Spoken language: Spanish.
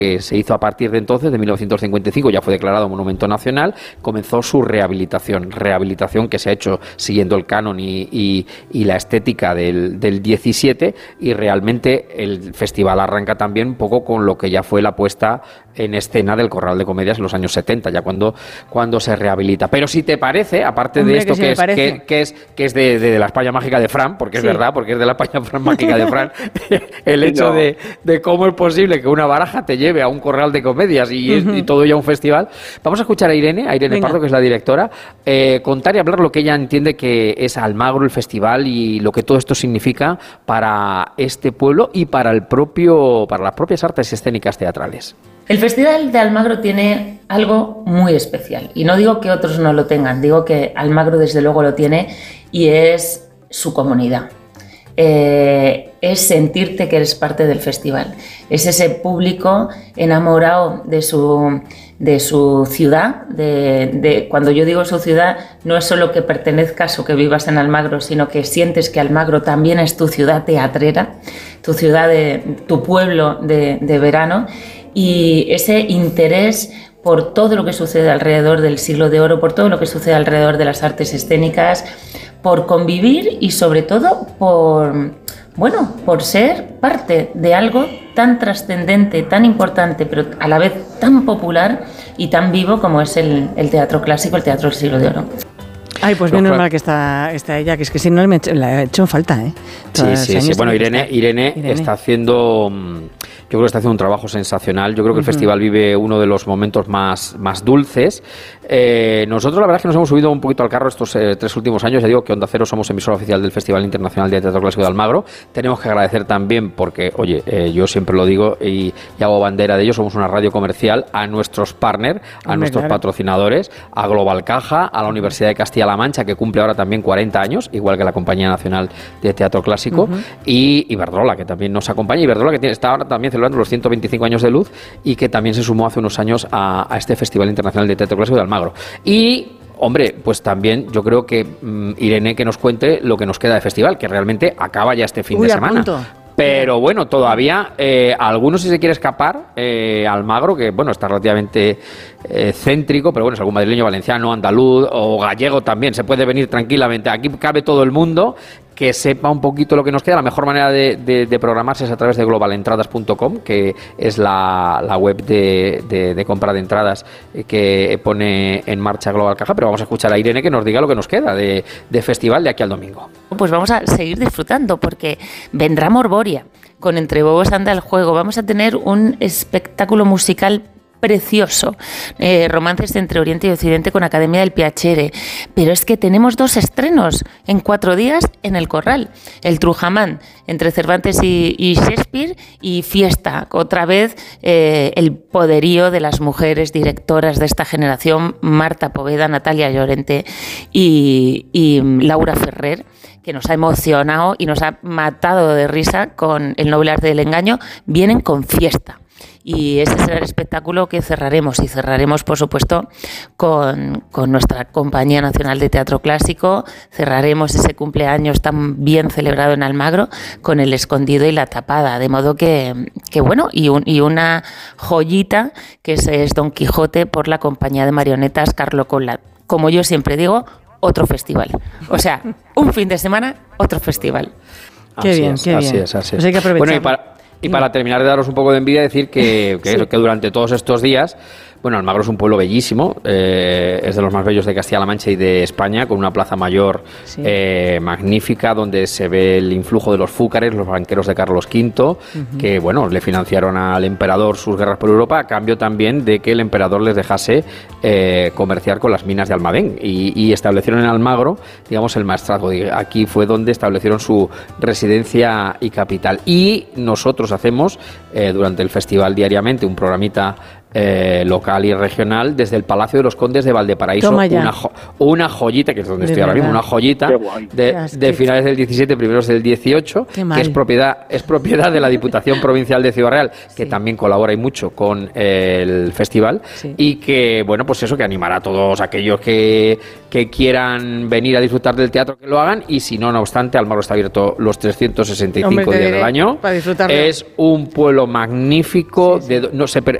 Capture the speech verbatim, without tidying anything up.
que se hizo a partir de entonces, de mil novecientos cincuenta y cinco, ya fue declarado monumento nacional, comenzó su rehabilitación, rehabilitación que se ha hecho siguiendo el canon y, y, y la estética del, del diecisiete, y realmente el festival arranca también un poco con lo que ya fue la puesta en escena del Corral de Comedias en los años setenta, ya cuando, cuando se rehabilita. Pero si te parece, aparte Hombre, de esto que, que, es, que, que es que es de, de, de la España mágica de Fran, porque sí. es verdad, porque es de la España mágica de Fran, el hecho no. de, de cómo es posible que una baraja te lleve a un corral de comedias y, uh-huh. y todo ya un festival. Vamos a escuchar a Irene, a Irene Venga. Pardo, que es la directora, eh, contar y hablar lo que ella entiende que es Almagro, el festival, y lo que todo esto significa para este pueblo y para el propio, para las propias artes escénicas teatrales. El Festival de Almagro tiene algo muy especial, y no digo que otros no lo tengan, digo que Almagro desde luego lo tiene, y es su comunidad. Eh, es sentirte que eres parte del festival, es ese público enamorado de su, de su ciudad, de, de, cuando yo digo su ciudad no es solo que pertenezcas o que vivas en Almagro, sino que sientes que Almagro también es tu ciudad teatrera, tu ciudad, de, tu pueblo de, de verano, y ese interés por todo lo que sucede alrededor del Siglo de Oro, por todo lo que sucede alrededor de las artes escénicas, por convivir y sobre todo por, bueno, por ser parte de algo tan trascendente, tan importante, pero a la vez tan popular y tan vivo como es el, el teatro clásico, el teatro del Siglo de Oro. Ay, pues bien normal que está, está ella, que es que si no me la he hecho en falta, ¿eh? Sí, sí, sí. Bueno, Irene, Irene, Irene está haciendo, yo creo que está haciendo un trabajo sensacional. Yo creo que uh-huh. el festival vive uno de los momentos más, más dulces. Eh, nosotros la verdad es que nos hemos subido un poquito al carro estos eh, tres últimos años. Ya digo que Onda Cero somos emisora oficial del Festival Internacional de Teatro Clásico de Almagro. Tenemos que agradecer también, porque, oye, eh, yo siempre lo digo y, y hago bandera de ello, somos una radio comercial, a nuestros partners, a Hombre, nuestros claro. patrocinadores, a Global Caja, a la Universidad de Castilla-La Mancha, que cumple ahora también cuarenta años, igual que la Compañía Nacional de Teatro Clásico, uh-huh. y Iberdrola, que también nos acompaña. Iberdrola, que tiene, está ahora también celebrando los ciento veinticinco años de luz, y que también se sumó hace unos años a, a este Festival Internacional de Teatro Clásico de Almagro. Y hombre, pues también yo creo que um, Irene que nos cuente lo que nos queda de festival, que realmente acaba ya este fin Uy, de semana. Pero bueno, todavía eh, algunos, si se quiere escapar, eh, Almagro, que bueno, está relativamente eh, céntrico, pero bueno, es algún madrileño, valenciano, andaluz o gallego también, se puede venir tranquilamente. Aquí cabe todo el mundo, que sepa un poquito lo que nos queda. La mejor manera de, de, de programarse es a través de global entradas punto com, que es la, la web de, de, de compra de entradas que pone en marcha Global Caja. Pero vamos a escuchar a Irene que nos diga lo que nos queda de, de festival de aquí al domingo. Pues vamos a seguir disfrutando, porque vendrá Morboria, con Entre Bobos anda el juego. Vamos a tener un espectáculo musical precioso, eh, romances entre Oriente y Occidente con Academia del Piacere, pero es que tenemos dos estrenos en cuatro días en el Corral: el Trujamán entre Cervantes y, y Shakespeare, y Fiesta, otra vez eh, el poderío de las mujeres directoras de esta generación, Marta Poveda, Natalia Llorente y, y Laura Ferrer, que nos ha emocionado y nos ha matado de risa con El noble arte del engaño. Vienen con Fiesta. Y ese será el espectáculo que cerraremos, y cerraremos por supuesto con, con nuestra Compañía Nacional de Teatro Clásico. Cerraremos ese cumpleaños tan bien celebrado en Almagro con El escondido y La tapada, de modo que, que bueno, y, un, y una joyita que es, es Don Quijote por la compañía de marionetas Carlo Collado. Como yo siempre digo, otro festival, o sea, un fin de semana, otro festival. Qué así bien, es, qué así bien. Es, así es. Pues hay que aprovechar. Bueno, y para, y para terminar de daros un poco de envidia, decir que, que, sí. que durante todos estos días, bueno, Almagro es un pueblo bellísimo, eh, es de los más bellos de Castilla-La Mancha y de España, con una plaza mayor sí. eh, magnífica, donde se ve el influjo de los fúcares, los banqueros de Carlos quinto, uh-huh. que, bueno, le financiaron al emperador sus guerras por Europa, a cambio también de que el emperador les dejase eh, comerciar con las minas de Almadén, y, y establecieron en Almagro, digamos, el maestrazgo. Aquí fue donde establecieron su residencia y capital. Y nosotros hacemos, eh, durante el festival diariamente, un programita eh, local y regional desde el Palacio de los Condes de Valparaíso, una, jo una joyita, que es donde de estoy verdad. ahora mismo, una joyita de, de finales del diecisiete, primeros del dieciocho, que es propiedad, es propiedad de la Diputación Provincial de Ciudad Real, que sí. también colabora y mucho con el festival, sí. y que, bueno, pues eso, que animará a todos aquellos que, que quieran venir a disfrutar del teatro, que lo hagan, y si no, no obstante, Almagro está abierto los trescientos sesenta y cinco Hombre, días del año. Es un pueblo magnífico, sí, sí. De, no se